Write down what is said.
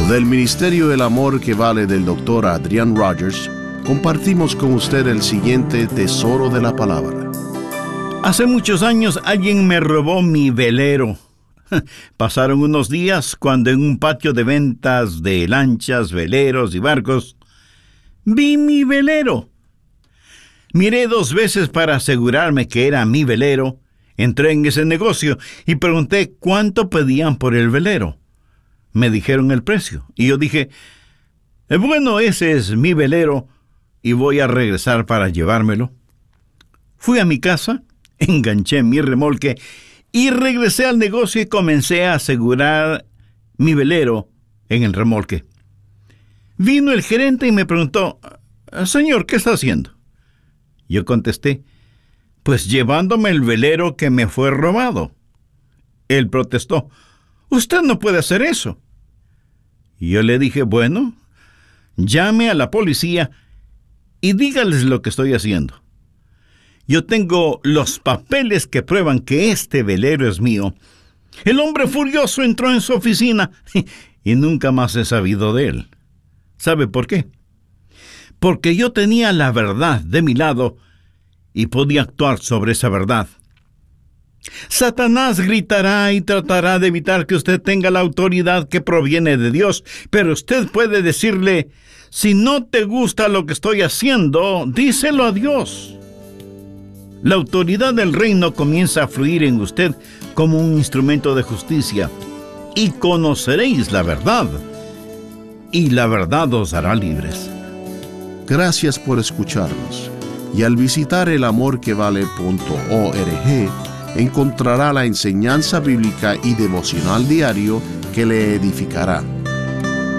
Del Ministerio El Amor que Vale del Dr. Adrian Rogers, compartimos con usted el siguiente tesoro de la palabra. Hace muchos años alguien me robó mi velero. Pasaron unos días cuando en un patio de ventas de lanchas, veleros y barcos, vi mi velero. Miré 2 veces para asegurarme que era mi velero. Entré en ese negocio y pregunté cuánto pedían por el velero. Me dijeron el precio y yo dije, bueno, ese es mi velero y voy a regresar para llevármelo. Fui a mi casa, enganché mi remolque y regresé al negocio y comencé a asegurar mi velero en el remolque. Vino el gerente y me preguntó, señor, ¿qué está haciendo? Yo contesté, pues llevándome el velero que me fue robado. Él protestó, usted no puede hacer eso. Y yo le dije, bueno, llame a la policía y dígales lo que estoy haciendo. Yo tengo los papeles que prueban que este velero es mío. El hombre furioso entró en su oficina y nunca más he sabido de él. ¿Sabe por qué? Porque yo tenía la verdad de mi lado y podía actuar sobre esa verdad. Satanás gritará y tratará de evitar que usted tenga la autoridad que proviene de Dios, pero usted puede decirle, si no te gusta lo que estoy haciendo, díselo a Dios. La autoridad del reino comienza a fluir en usted como un instrumento de justicia, y conoceréis la verdad, y la verdad os hará libres. Gracias por escucharnos. Y al visitar elamorquevale.org encontrará la enseñanza bíblica y devocional diario que le edificará.